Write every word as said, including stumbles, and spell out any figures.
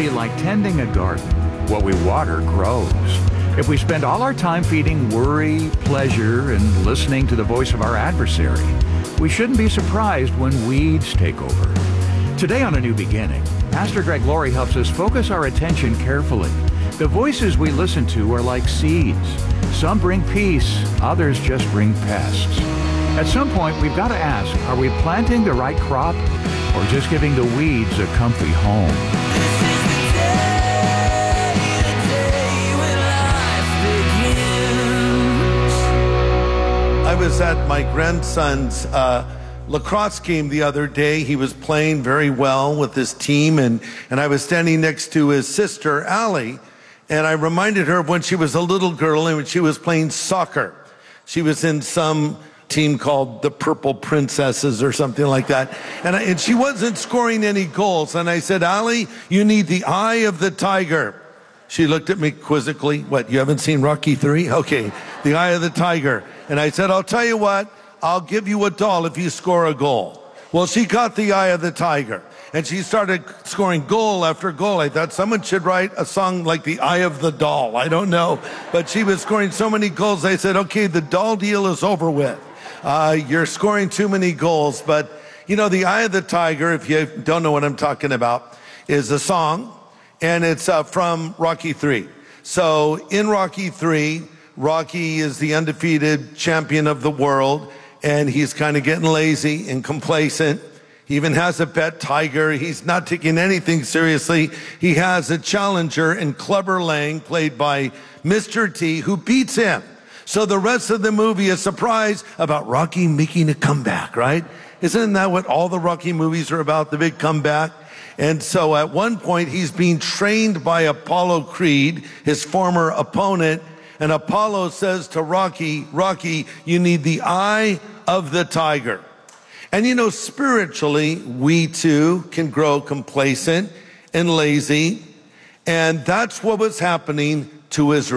Christianity like tending a garden. What we water grows. If we spend all our time feeding worry, pleasure, and listening to the voice of our adversary, we shouldn't be surprised when weeds take over. Today on A New Beginning, Pastor Greg Laurie helps us focus our attention carefully. The voices we listen to are like seeds. Some bring peace, others just bring pests. At some point, we've got to ask, are we planting the right crop or just giving the weeds a comfy home? I was at my grandson's uh, lacrosse game the other day. He was playing very well with his team, and, and I was standing next to his sister, Allie, and I reminded her of when she was a little girl and when she was playing soccer. She was in some team called the Purple Princesses or something like that, and, I, and she wasn't scoring any goals. And I said, Allie, you need the eye of the tiger. She looked at me quizzically. What, you haven't seen Rocky three? Okay, the eye of the tiger. And I said, I'll tell you what, I'll give you a doll if you score a goal. Well, she got the eye of the tiger, and she started scoring goal after goal. I thought someone should write a song like The Eye of the Doll. I don't know, but she was scoring so many goals. I said, okay, the doll deal is over with. Uh, you're scoring too many goals. But, you know, The Eye of the Tiger, if you don't know what I'm talking about, is a song, and it's uh, from Rocky three. So in Rocky three, Rocky is the undefeated champion of the world, and he's kind of getting lazy and complacent. He even has a pet tiger. He's not taking anything seriously. He has a challenger in Clubber Lang, played by Mister T, who beats him. So the rest of the movie is a surprise about Rocky making a comeback, right? Isn't that what all the Rocky movies are about, the big comeback? And so at one point, he's being trained by Apollo Creed, his former opponent, and Apollo says to Rocky, Rocky, you need the eye of the tiger. And you know, spiritually, we too can grow complacent and lazy. And that's what was happening to Israel.